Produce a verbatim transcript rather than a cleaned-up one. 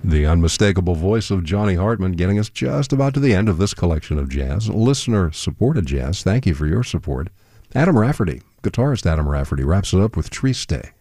The unmistakable voice of Johnny Hartman getting us just about to the end of this collection of jazz, listener-supported jazz. Thank you for your support. Adam Rafferty, guitarist Adam Rafferty, wraps it up with Triste.